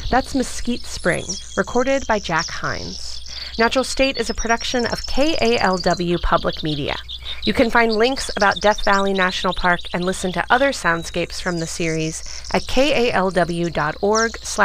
That's Mesquite Spring, recorded by Jack Hines. Natural State is a production of KALW Public Media. You can find links about Death Valley National Park and listen to other soundscapes from the series at kalw.org/